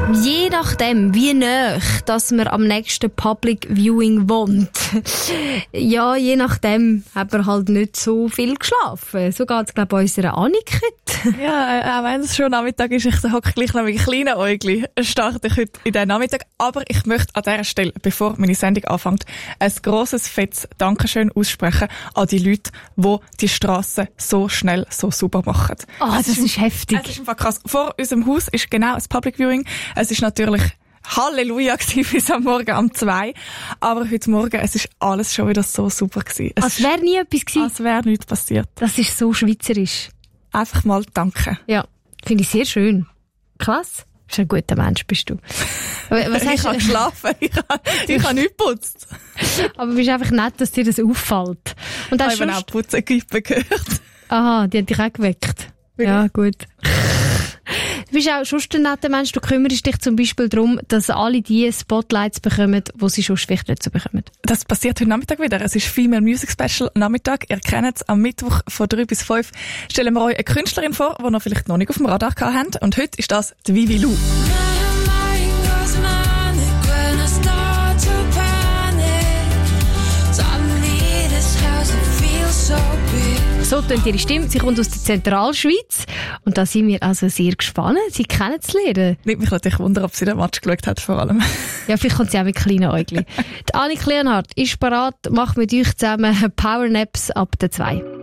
Je nachdem, wie nah, dass man am nächsten Public Viewing wohnt. Ja, je nachdem hat man halt nicht so viel geschlafen. So geht es, glaube ich, unserer Annika. Ja, auch wenn es schon Nachmittag ist, ich hocke gleich noch mit kleinen Äugli. Starte ich heute in den Nachmittag. Aber ich möchte an dieser Stelle, bevor meine Sendung anfängt, ein grosses, fettes Dankeschön aussprechen an die Leute, die Strassen so schnell, so sauber machen. Oh, das ist heftig. Es ist einfach krass. Vor unserem Haus ist genau ein Public Viewing. Es ist natürlich Halleluja gewesen bis am Morgen um 2. Aber heute Morgen, es ist alles schon wieder so super gewesen. Als wäre nie etwas gewesen. Als wäre nichts passiert. Das ist so schweizerisch. Einfach mal danken. Ja, finde ich sehr schön. Krass. Bist ein guter Mensch, bist du. Was ich habe geschlafen, ich habe nichts geputzt. Aber bist einfach nett, dass dir das auffällt. Und ich habe eben auch Putzequipe gehört. Aha, die hat dich auch geweckt. Ja, gut. Du bist auch schon ein netter Mensch. Du kümmerst dich zum Beispiel darum, dass alle die Spotlights bekommen, die sie schon vielleicht nicht so bekommen. Das passiert heute Nachmittag wieder. Es ist Female Music Special Nachmittag. Ihr kennt es, am Mittwoch von 3 bis 5 stellen wir euch eine Künstlerin vor, die ihr vielleicht noch nicht auf dem Radar gehabt habt. Und heute ist das die Vivi Lou. So tönt ihre Stimme. Sie kommt aus der Zentralschweiz. Und da sind wir also sehr gespannt, sie kennenzulernen. Nimmt mich natürlich Wunder, ob sie den Match geschaut hat, vor allem. Ja, vielleicht kommt sie auch mit kleinen Äugli. Die Annika Leonhardt ist bereit, macht mit euch zusammen Powernaps ab der 2.